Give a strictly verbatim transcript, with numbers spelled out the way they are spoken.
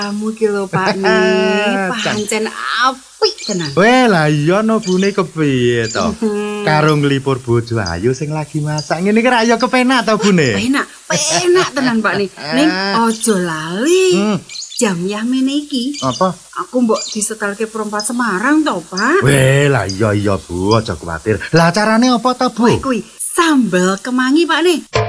Kamu ki lho Pak nih, pancen apik tenan. Weh lah iya no bune kepiye to? Karo nglipur bojo ayu sing lagi masak ngene iki ra ya kepenak to bune? Penak, penak tenan Pak nih. Ning aja lali. Hmm. Jam ya mene iki. Apa? Aku mbok disetelke perompat Semarang to, Pak. Weh lah iya iya Bu, aja kuwatir. Lah carane apa to, Bu? Kuwi sambel kemangi Pak nih.